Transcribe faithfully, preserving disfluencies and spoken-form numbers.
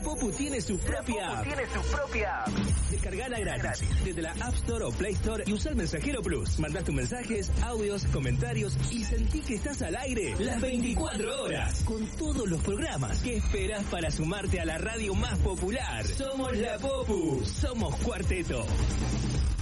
Popu tiene su propia app. tiene su propia app. Descargala gratis desde la App Store o Play Store y usa el Mensajero Plus. Mandás tus mensajes, audios, comentarios y sentí que estás al aire las veinticuatro horas con todos los programas. ¿Qué esperás para sumarte a la radio más popular? Somos la Popu, somos Cuarteto.